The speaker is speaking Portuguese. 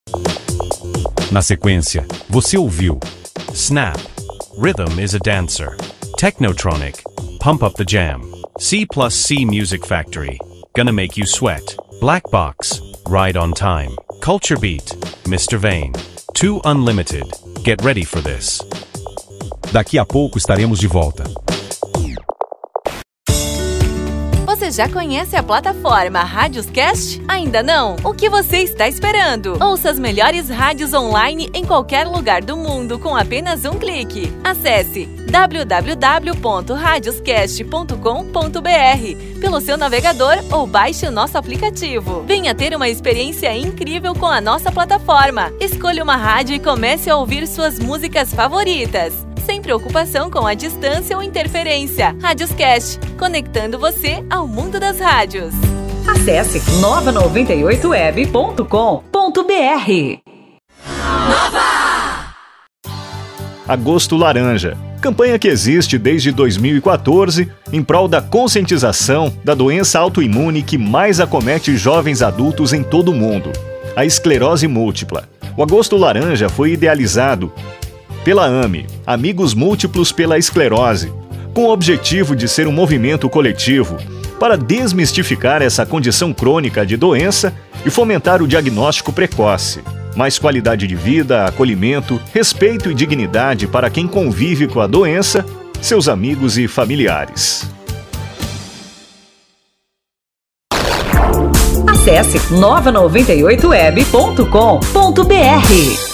Na sequência, você ouviu Snap, Rhythm is a Dancer, Technotronic, Pump Up the Jam, C+C Music Factory, Gonna Make You Sweat, Black Box, Ride on Time, Culture Beat, Mr. Vane, 2 Unlimited, Get Ready for This. Daqui a pouco estaremos de volta. Você já conhece a plataforma Radioscast? Ainda não? O que você está esperando? Ouça as melhores rádios online em qualquer lugar do mundo com apenas um clique. Acesse www.radioscast.com.br pelo seu navegador ou baixe o nosso aplicativo. Venha ter uma experiência incrível com a nossa plataforma. Escolha uma rádio e comece a ouvir suas músicas favoritas, sem preocupação com a distância ou interferência. Radioscast, conectando você ao mundo das rádios. Acesse nova98web.com.br. Agosto Laranja, campanha que existe desde 2014 em prol da conscientização da doença autoimune que mais acomete jovens adultos em todo o mundo, a esclerose múltipla. O Agosto Laranja foi idealizado pela AME, Amigos Múltiplos pela Esclerose, com o objetivo de ser um movimento coletivo para desmistificar essa condição crônica de doença e fomentar o diagnóstico precoce, mais qualidade de vida, acolhimento, respeito e dignidade para quem convive com a doença, seus amigos e familiares. Acesse nova98web.com.br.